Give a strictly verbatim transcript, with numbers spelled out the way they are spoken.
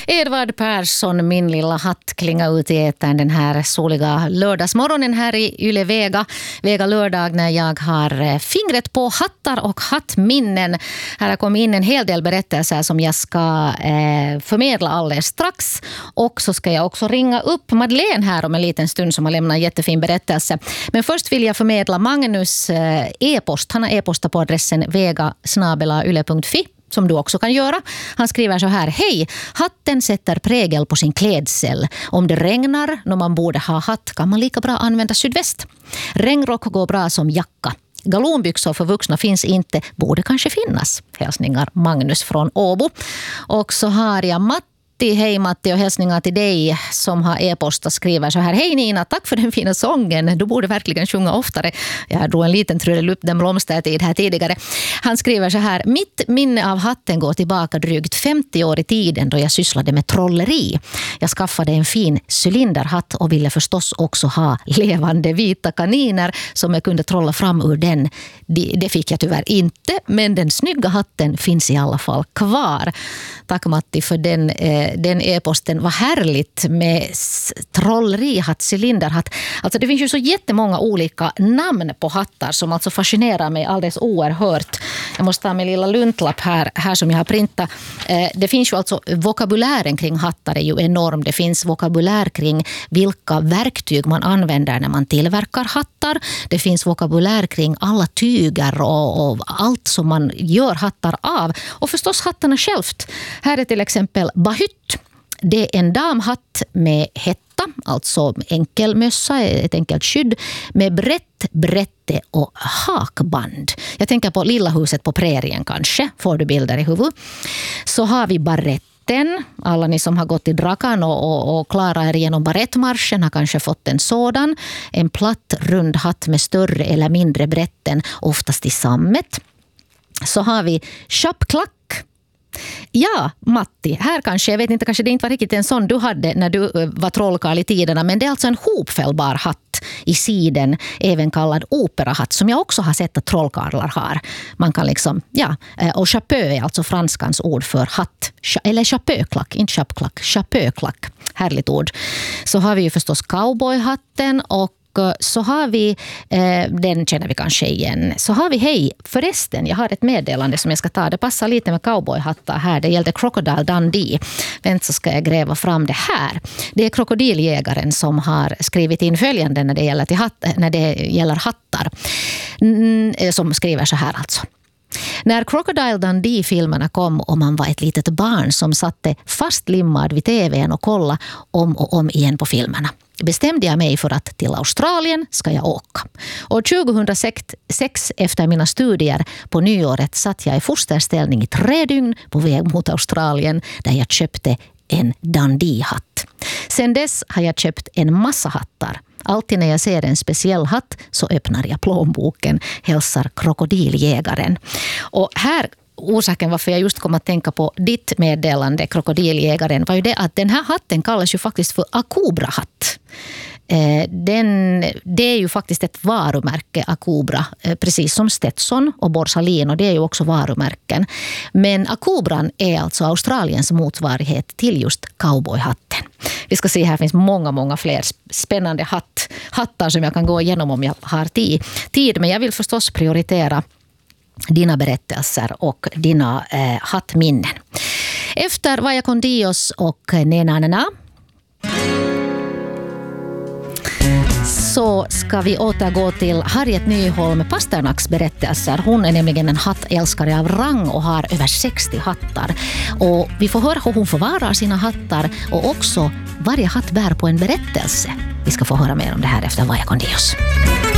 Edvard Persson, min lilla hatt, klingar ut i ätaren den här soliga lördagsmorgonen här i Yle Vega. Vega lördag när jag har fingret på hattar och hattminnen. Här har kommit in en hel del berättelser som jag ska eh, förmedla alldeles strax. Och så ska jag också ringa upp Madeleine här om en liten stund som har lämnat en jättefin berättelse. Men först vill jag förmedla Magnus eh, e-post. Han har e-postat på adressen vega snabel-a yle punkt fi. Som du också kan göra. Han skriver så här: hej, hatten sätter prägel på sin klädsel. Om det regnar när man borde ha hatt kan man lika bra använda sydväst. Regnrock går bra som jacka. Galonbyxor för vuxna finns inte, borde kanske finnas. Hälsningar Magnus från Åbo. Och så har jag Matti. Hej Matti och hälsningar till dig som har e-posta skriver så här: hej Nina, tack för den fina sången. Du borde verkligen sjunga oftare. Jag drog en liten trullelupp den blomstertid här tidigare. Han skriver så här: mitt minne av hatten går tillbaka drygt femtio år i tiden då jag sysslade med trolleri. Jag skaffade en fin cylinderhatt och ville förstås också ha levande vita kaniner som jag kunde trolla fram ur den. Det fick jag tyvärr inte, men den snygga hatten finns i alla fall kvar. Tack Matti för den eh, den e-posten. Var härligt med trollerihatt, cylinderhatt. Alltså det finns ju så jättemånga olika namn på hattar som alltså fascinerar mig alldeles oerhört. Jag måste ta min lilla luntlapp här, här som jag har printat. Det finns ju alltså, vokabulären kring hattar är ju enorm. Det finns vokabulär kring vilka verktyg man använder när man tillverkar hattar. Det finns vokabulär kring alla tyger och, och allt som man gör hattar av. Och förstås hattarna självt. Här är till exempel bahytt. Det är en damhatt med hetta, alltså enkel mössa, ett enkelt skydd med brett, brätte och hakband. Jag tänker på Lilla huset på prärien kanske, får du bilder i huvudet. Så har vi baretten. Alla ni som har gått i Drakan och, och, och klarar er genom barettmarschen har kanske fått en sådan. En platt rund hatt med större eller mindre brätten, oftast i sammet. Så har vi chapklack. Ja, Matti, här kanske, jag vet inte, kanske det inte var riktigt en sån du hade när du var trollkarl i tiderna, men det är alltså en hopfällbar hatt i siden, även kallad operahatt, som jag också har sett att trollkarlar har. Man kan liksom, ja, och chapeau är alltså franskans ord för hatt, eller chapeauklack, inte chapklack, chapeauklack, härligt ord. Så har vi ju förstås cowboyhatten och så har vi, eh, den känner vi kanske igen. Så har vi, hej, förresten, jag har ett meddelande som jag ska ta. Det passar lite med cowboyhattar här. Det gällde Crocodile Dundee. Vänta så ska jag gräva fram det här. Det är krokodiljägaren som har skrivit in följande när det gäller, till hatt, när det gäller hattar. Mm, som skriver så här alltså. När Crocodile Dundee-filmerna kom och man var ett litet barn som satte fastlimmad vid tvn och kolla om och om igen på filmerna, bestämde jag mig för att till Australien ska jag åka. År tjugohundrasex, efter mina studier på nyåret, satt jag i fosterställning i tre dygn på väg mot Australien där jag köpte en Dundee-hatt. Sen dess har jag köpt en massa hattar. Alltid när jag ser en speciell hatt så öppnar jag plånboken, hälsar krokodiljägaren. Och här, orsaken varför jag just kom att tänka på ditt meddelande, krokodiljägaren, var ju det att den här hatten kallas ju faktiskt för Akubra-hatt. Den, det är ju faktiskt ett varumärke, Akubra, precis som Stetson och Borsalino, det är ju också varumärken. Men Akubran är alltså Australiens motsvarighet till just cowboyhatten. Vi ska se, här finns många, många fler spännande hatt, hattar som jag kan gå igenom om jag har tid. Men jag vill förstås prioritera dina berättelser och dina eh, hattminnen. Efter Vaya con Dios och Nena Nena så ska vi återgå till Harriet Nyholm Pasternaks berättelser. Hon är nämligen en hattälskare av rang och har över sextio hattar. Och vi får höra hur hon förvarar sina hattar och också varje hatt bär på en berättelse. Vi ska få höra mer om det här efter Vaya con Dios.